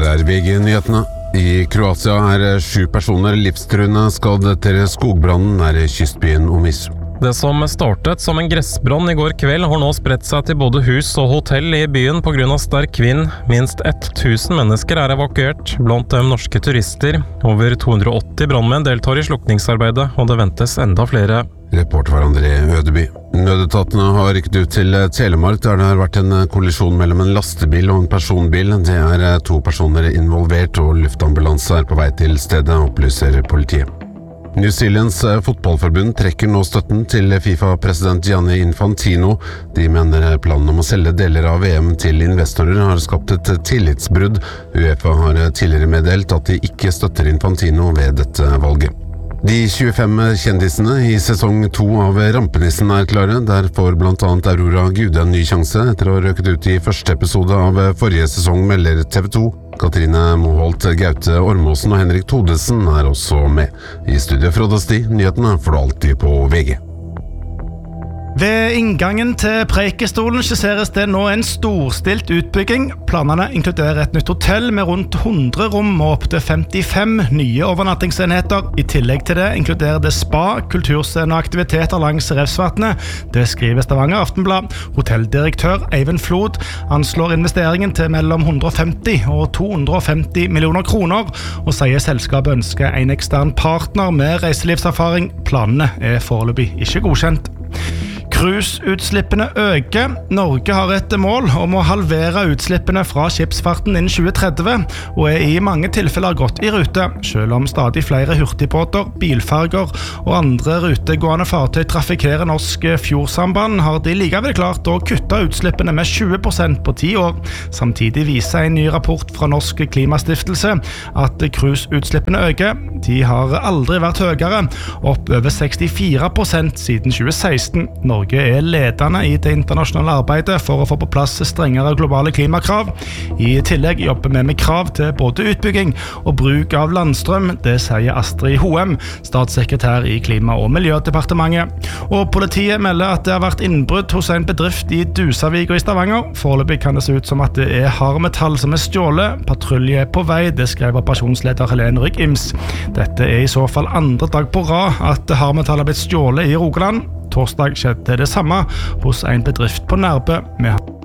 Her VG-nyhetene. I Kroatia 7 personer livstruende skadd etter skogbrannen nær kystbyen Omiš. Det som startet som en gressbrann I går kveld har nå spredt seg til både hus og hotell I byen på grunn av sterk vind. Minst 1000 mennesker evakuert, blant dem norske turister. Over 280 brannmenn deltar I slukningsarbeidet, og det ventes enda flere. Reporter var André Ødeby. Nødetatene har rykket ut til Telemark, der det har vært en kollisjon mellom en lastebil og en personbil. Det 2 personer involvert, og luftambulanse på vei til stedet, opplyser politiet. New Zealands fotballforbund trekker nå støtten til FIFA-president Gianni Infantino. De mener planen om å selge deler av VM til investorer har skapt et tillitsbrudd. UEFA har tidligere meddelt at de ikke støtter Infantino ved dette valget. De 25 kjendisene I sesong 2 av Rampenissen klare. Der får blant annet Aurora Gude en ny sjanse etter å ha røket ut I første episode av forrige sesong, melder TV 2. Katrine Moholt, Gaute Ormåsen og Henrik Thodesen også med. I studiet Frode Sti, nyhetene får du alltid på VG. Ved inngangen til Preikestolen skisseres det nå en storstilt utbygging. Planene inkluderer et nytt hotell med rundt 100 rom og opp til 55 nye overnattingsenheter. I tillegg til det inkluderer det spa, kulturscene og aktiviteter langs Revsvatnet. Det skriver Stavanger Aftenblad. Hotelldirektør Eivind Flod anslår investeringen til mellom 150 og 250 millioner kroner, og sier selskapet ønsker en ekstern partner med reiselivserfaring. Planene foreløpig ikke godkjent. Cruiseutslippene øker. Norge har et mål om å halvere utslippene fra skipsfarten innen 2030, og I mange tilfeller godt I rute. Selv om stadig flere hurtigbåter, bilferger og andre rutegående fartøy trafikkerer norsk fjordsamband, har de likevel klart å kutte utslippene med 20% på 10 år. Samtidig viser en ny rapport fra Norsk Klimastiftelse at cruiseutslippene øker. De har aldri vært høyere, opp over 64% siden 2016. Norge ledende I det internasjonale arbeidet for å få på plass strengere globale klimakrav. I tillegg jobber vi med krav til både utbygging og bruk av landstrøm, det sier Astrid Hoem, statssekretær I Klima- og Miljødepartementet. Og politiet melder at det har vært innbrudd hos en bedrift I Dusavik og I Stavanger. Foreløpig kan det se ut som at det hardmetall som stjålet. Patrulje på vei, det skrev operasjonsleder Helene Rygg-Ims. Dette I så fall andre dag på rad at hardmetall har blitt stjålet I Rogaland. Torsdag skjedde det samme hos en bedrift på Nærbø med